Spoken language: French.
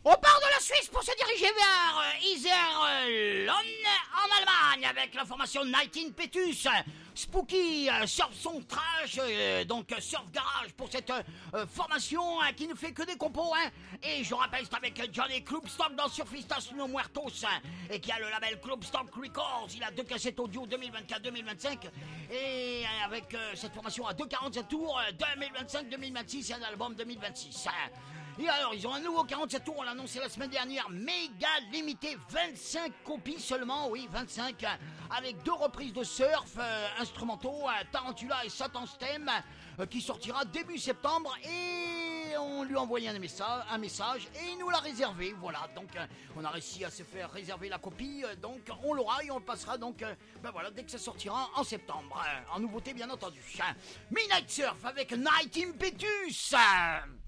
On part de la Suisse pour se diriger vers Iserlohn en Allemagne avec la formation Night in Petus. Spooky surf son trash, donc surf garage pour cette formation qui ne fait que des compos. Et je rappelle, c'est avec Johnny Clubstock dans Surfistas No Muertos et qui a le label Clubstock Records. Il a 2 cassettes audio 2024-2025 et avec cette formation à 2,47 tours 2025-2026 et un album 2026. Et alors, ils ont un nouveau 47 tours, on l'a annoncé la semaine dernière, méga limité, 25 copies seulement, oui, 25, avec 2 reprises de surf instrumentaux, Tarantula et Satan's Theme, qui sortira début septembre, et on lui a envoyé un message, et il nous l'a réservé, voilà, donc on a réussi à se faire réserver la copie, donc on l'aura, et on le passera, donc, voilà, dès que ça sortira en septembre, en nouveauté bien entendu. Midnight Surf avec Night Impetus.